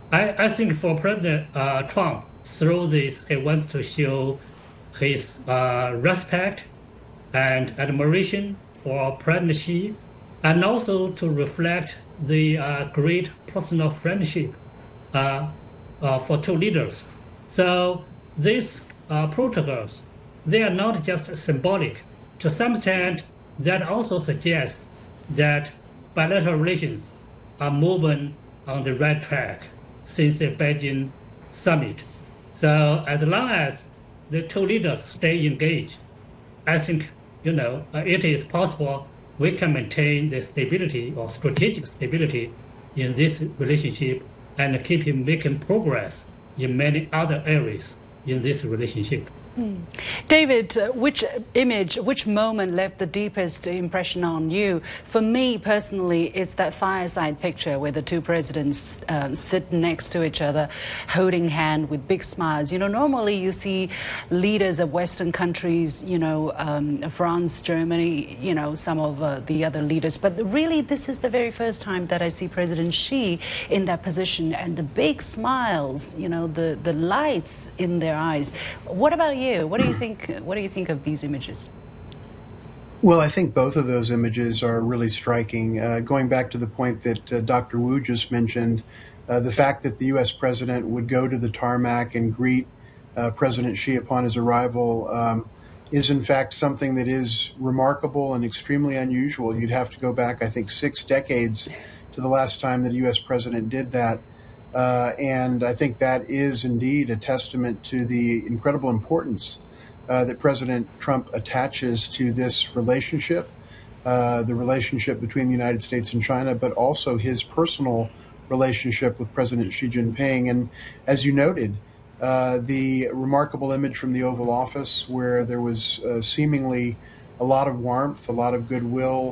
I think for President Trump, through this, he wants to show his respect and admiration for President Xi, and also to reflect the great personal friendship uh, for two leaders. So these protocols, they are not just symbolic. To some extent, that also suggests that bilateral relations are moving on the right track since the Beijing summit. So as long as the two leaders stay engaged, I think it is possible we can maintain the stability or strategic stability in this relationship and keep making progress in many other areas in this relationship. David, which image, which moment left the deepest impression on you? For me personally, it's that fireside picture where the two presidents sit next to each other, holding hand with big smiles. Normally you see leaders of Western countries, France, Germany, some of the other leaders. But really, this is the very first time that I see President Xi in that position, and the big smiles, the lights in their eyes. What about you? What do you think? What do you think of these images? Well, I think both of those images are really striking. Going back to the point that Dr. Wu just mentioned, the fact that the U.S. president would go to the tarmac and greet President Xi upon his arrival is, in fact, something that is remarkable and extremely unusual. You'd have to go back, I think, 6 decades to the last time that a U.S. president did that. And I think that is indeed a testament to the incredible importance that President Trump attaches to this relationship, the relationship between the United States and China, but also his personal relationship with President Xi Jinping. And as you noted, the remarkable image from the Oval Office where there was seemingly a lot of warmth, a lot of goodwill,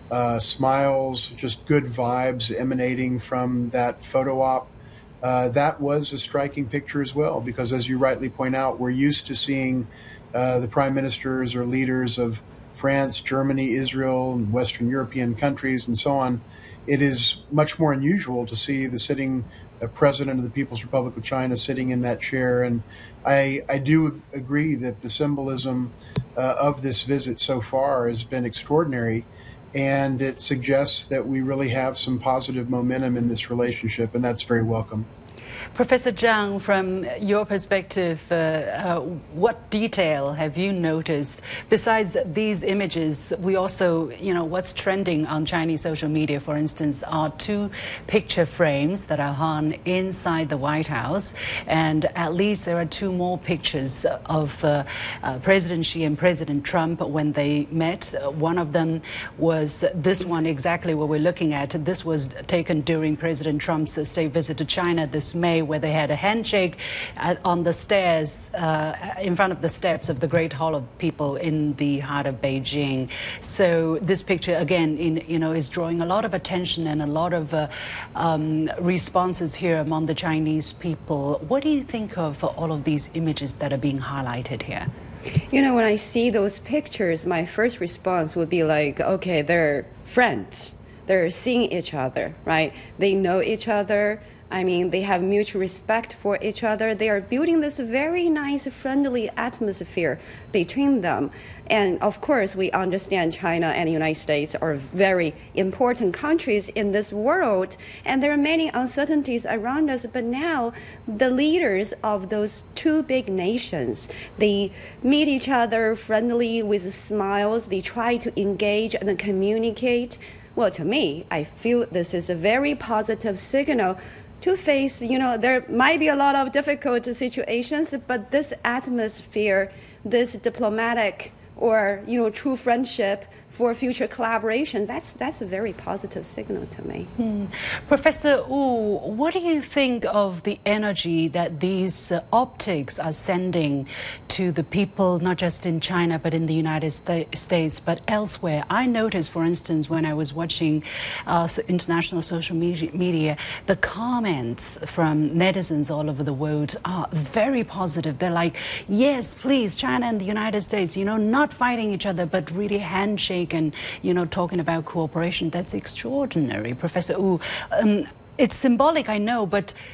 smiles, just good vibes emanating from that photo op. That was a striking picture as well, because as you rightly point out, we're used to seeing the prime ministers or leaders of France, Germany, Israel, and Western European countries, and so on. It is much more unusual to see the sitting president of the People's Republic of China sitting in that chair. And I do agree that the symbolism of this visit so far has been extraordinary. And it suggests that we really have some positive momentum in this relationship, and that's very welcome. Professor Zhang, from your perspective, what detail have you noticed? Besides these images, we also, what's trending on Chinese social media, for instance, are 2 picture frames that are hung inside the White House. And at least there are 2 more pictures of President Xi and President Trump when they met. One of them was this one, exactly what we're looking at. This was taken during President Trump's state visit to China this May, where they had a handshake on the stairs in front of the steps of the Great Hall of People in the heart of Beijing. So this picture, again, is drawing a lot of attention and a lot of responses here among the Chinese people. What do you think of all of these images that are being highlighted here? When I see those pictures, my first response would be like, okay, they're friends. They're seeing each other, right? They know each other. I mean, they have mutual respect for each other. They are building this very nice, friendly atmosphere between them. And of course, we understand China and the United States are very important countries in this world, and there are many uncertainties around us. But now, the leaders of those 2 big nations, they meet each other friendly with smiles. They try to engage and communicate. Well, to me, I feel this is a very positive signal to face, there might be a lot of difficult situations, but this atmosphere, this diplomatic or, true friendship for future collaboration, that's a very positive signal to me. Professor Wu, what do you think of the energy that these optics are sending to the people, not just in China, but in the United States, but elsewhere? I noticed, for instance, when I was watching international social media, the comments from netizens all over the world are very positive. They're like, yes, please, China and the United States, not fighting each other, but really handshake and, talking about cooperation. That's extraordinary. Professor Wu, it's symbolic, I know, but